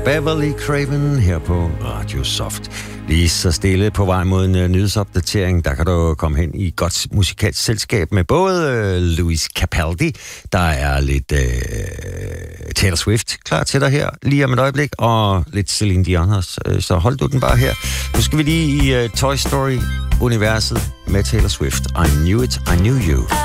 Beverly Craven her på Radio Soft. Lige så stille på vej mod en nyhedsopdatering. Der kan du komme hen i godt musikalsk selskab med både Louis Capaldi, der er lidt Taylor Swift klar til dig her lige om et øjeblik, og lidt Celine Dion også. Så hold du den bare her. Nu skal vi lige i Toy Story-universet med Taylor Swift. I Knew It, I Knew You.